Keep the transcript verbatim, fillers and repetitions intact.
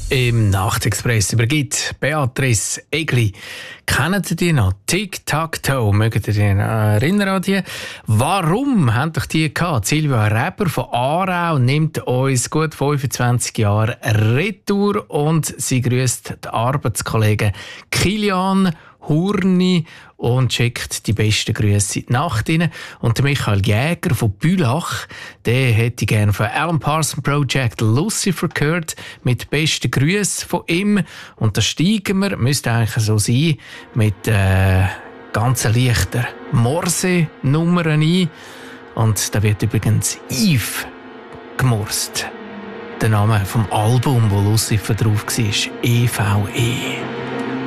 Im Nachtexpress übergibt Beatrice Egli. Kennen Sie die noch? Tic-Tac-Toe, mögt ihr dich erinnern an die? Warum haben doch die gehabt? Silvia Reber von Aarau nimmt uns gut fünfundzwanzig Jahre Retour und sie grüßt die Arbeitskollegen Kilian Hurni und schickt die besten Grüße in die Nacht rein. Und der Michael Jäger von Bülach, der hätte gerne von Alan Parsons Project Lucifer gehört, mit besten Grüßen von ihm. Und da steigen wir, müsste eigentlich so sein, mit äh, ganz leichter Morse-Nummern ein. Und da wird übrigens Yves gemorst. Der Name vom Album, wo Lucifer drauf war, E V E.